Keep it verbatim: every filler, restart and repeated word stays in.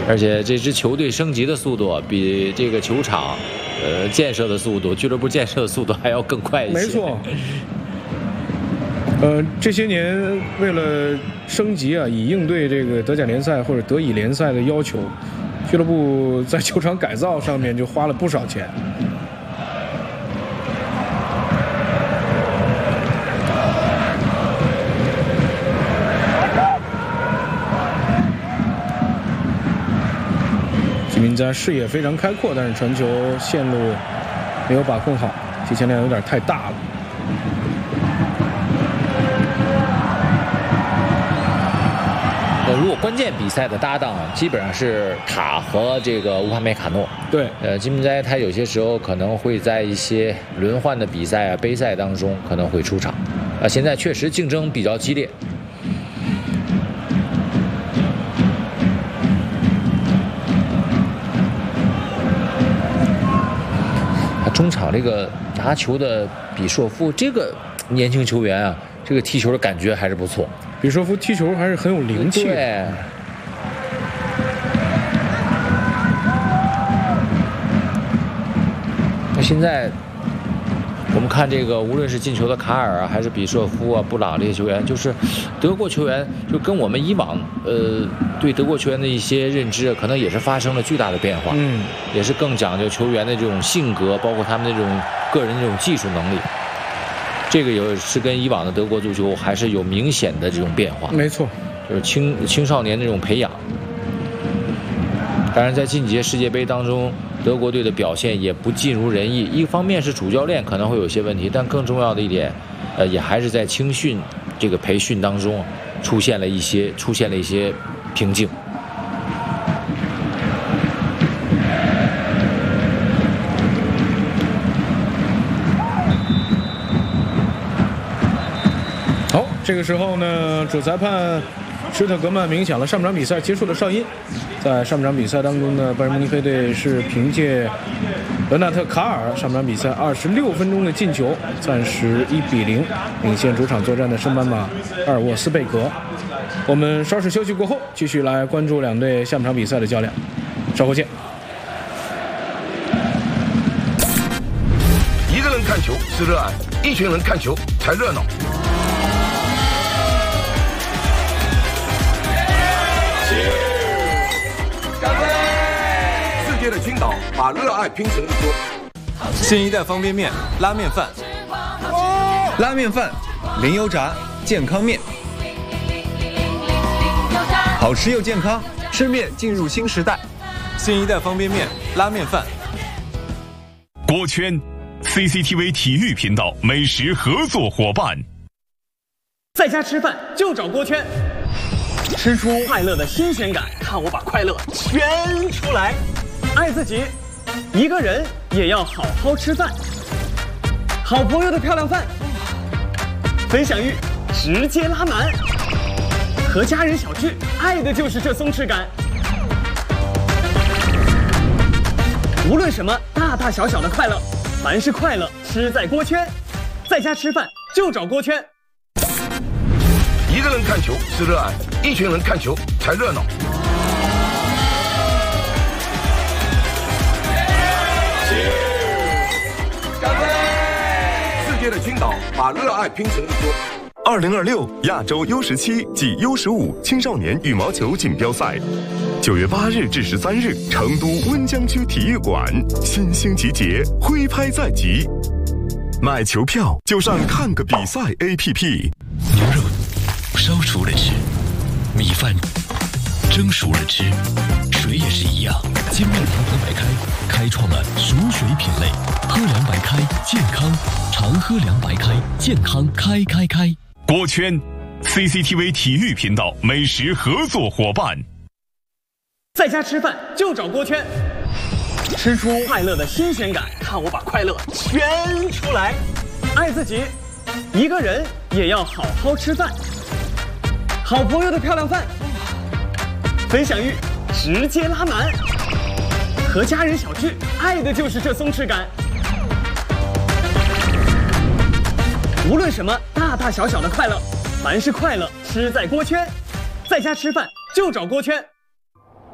而且这支球队升级的速度比这个球场，呃，建设的速度、俱乐部建设的速度还要更快一些。 没错。呃，这些年为了升级啊，以应对这个德甲联赛或者德乙联赛的要求，俱乐部在球场改造上面就花了不少钱。吉明哉视野非常开阔，但是传球线路没有把控好，提前量有点太大了。 呃，如果关键比赛的搭档基本上是塔和这个乌帕梅卡诺。 对， 呃，吉明哉他有些时候可能会在一些轮换的比赛啊、杯赛当中可能会出场。啊、呃，现在确实竞争比较激烈。中场这个拿球的比索夫，这个年轻球员啊，这个踢球的感觉还是不错。 比索夫踢球还是很有灵气。 对。那现在我们看这个，无论是进球的卡尔啊，还是比索夫啊、布朗这些球员，就是德国球员，就跟我们以往呃对德国球员的一些认知，可能也是发生了巨大的变化。 嗯， 也是更讲究球员的这种性格，包括他们的这种个人的这种技术能力。这个也是跟以往的德国足球还是有明显的这种变化。 没错， 就是青青少年的这种培养。当然，在近几届世界杯当中，德国队的表现也不尽如人意。一方面是主教练可能会有些问题，但更重要的一点，呃，也还是在青训这个培训当中出现了一些出现了一些瓶颈。 好，这个时候呢，主裁判施特格曼鸣响了上半场比赛结束的哨音。在上半场比赛当中呢，拜仁慕尼黑队是凭借伦纳特·卡尔上半场比赛二十六分钟的进球，暂时一比零领先主场作战的圣班马阿尔沃斯贝格。我们稍事休息过后，继续来关注两队下半场比赛的较量。稍后见。 一个人看球是热爱，一群人看球才热闹。世界的青岛把热爱拼成一桌。 新一代方便面拉面饭，拉面饭零油炸健康面，好吃又健康，吃面进入新时代。新一代方便面拉面饭。 锅圈 C C T V 体育频道美食合作伙伴。 在家吃饭就找锅圈，吃出快乐的新鲜感，看我把快乐圈出来。爱自己，一个人也要好好吃饭。好朋友的漂亮饭，分享欲直接拉满。和家人小聚，爱的就是这松弛感。无论什么大大小小的快乐，凡是快乐吃在锅圈。在家吃饭就找锅圈。 一个人看球是热爱，一群人看球才热闹。世界的青岛把热爱拼成一桌。 二零二六亚洲 U 十七及 U 十五青少年羽毛球锦标赛，九月八日至十三日，成都温江区体育馆，新兴集结，挥拍在即。买球票就上看个比赛 A P P。 牛肉烧熟了吃，米饭蒸熟了吃，水也是一样。精酿堂堂白开，开创了熟水品类。喝凉白开，健康，常喝凉白开，健康开开开。 锅圈 C C T V 体育频道美食合作伙伴。 在家吃饭就找锅圈，吃出快乐的新鲜感，看我把快乐圈出来。爱自己，一个人也要好好吃饭。好朋友的漂亮饭，分享欲直接拉满。和家人小聚，爱的就是这松弛感。无论什么大大小小的快乐，凡是快乐吃在锅圈。在家吃饭就找锅圈。